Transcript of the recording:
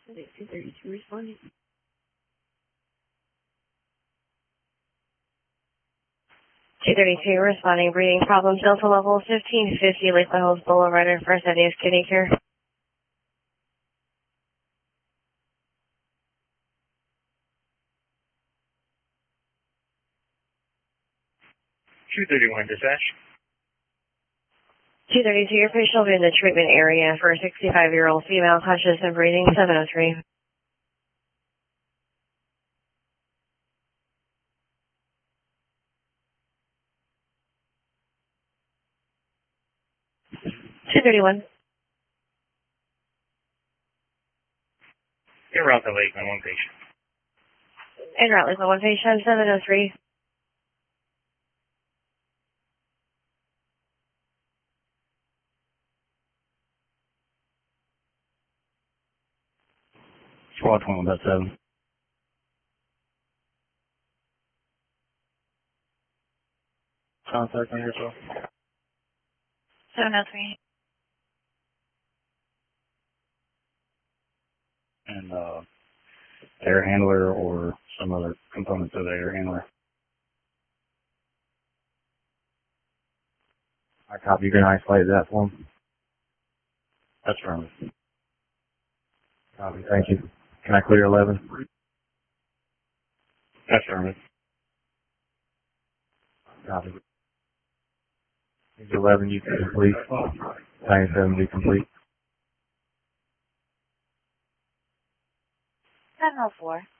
232 responding. 232 responding, breathing problems, Delta level 1550, Lakeland Hills Boulevard, and first ID is kidney care. Dispatch. 232, your patient will be in the treatment area for a 65-year-old female, conscious and breathing, 703. $231. En route to Lakeland, one patient. En route, Lakeland, one patient, 703. Squad 21.7. Contact on yourself. 703. And air handler or some other components of the air handler. I copy. You can isolate that for them. That's right. Copy. Thank you. Can I clear 11? That's right. Copy. 11 you can complete. 97 be complete. 704.